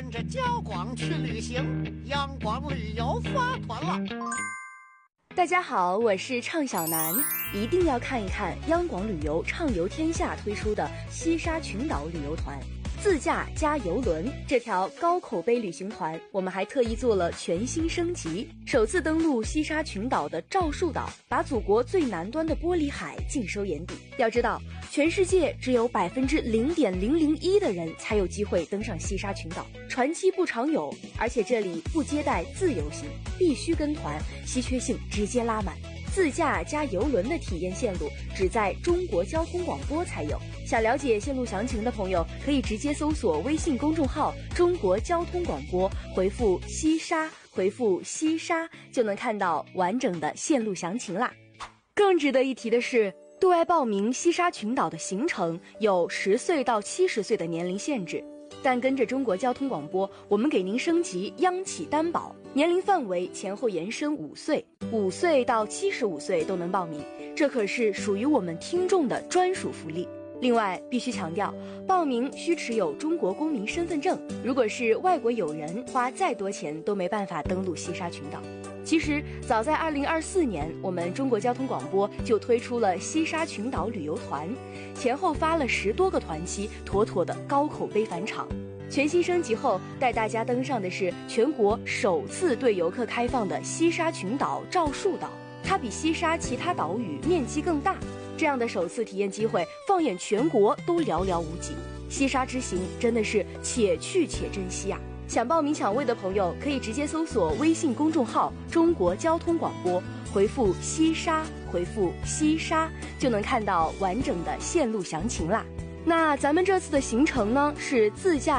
跟着焦广去旅行，央广旅游发团了。 大家好，我是畅小南，一定要看一看央广旅游畅游天下推出的西沙群岛旅游团。自驾加游轮这条高口碑旅行团，我们还特意做了全新升级，首次登陆西沙群岛的赵树岛，把祖国最南端的玻璃海尽收眼底。要知道，全世界只有0.001%的人才有机会登上西沙群岛，船期不常有，而且这里不接待自由行，必须跟团，稀缺性直接拉满。自驾加游轮的体验线路只在中国交通广播才有。想了解线路详情的朋友，可以直接搜索微信公众号中国交通广播，回复西沙，回复西沙就能看到完整的线路详情啦。更值得一提的是，对外报名西沙群岛的行程有10岁到70岁的年龄限制，但跟着中国交通广播，我们给您升级央企担保，年龄范围前后延伸5岁，5岁到75岁都能报名，这可是属于我们听众的专属福利。另外必须强调，报名需持有中国公民身份证，如果是外国友人，花再多钱都没办法登陆西沙群岛。其实早在2024年，我们中国交通广播就推出了西沙群岛旅游团，前后发了10多个团期，妥妥的高口碑返场。全新升级后，带大家登上的是全国首次对游客开放的西沙群岛赵树岛，它比西沙其他岛屿面积更大，这样的首次体验机会，放眼全国都寥寥无几。西沙之行真的是且去且珍惜啊！想报名抢位的朋友，可以直接搜索微信公众号中国交通广播，回复西沙，回复西沙就能看到完整的线路详情啦。那咱们这次的行程呢，是自驾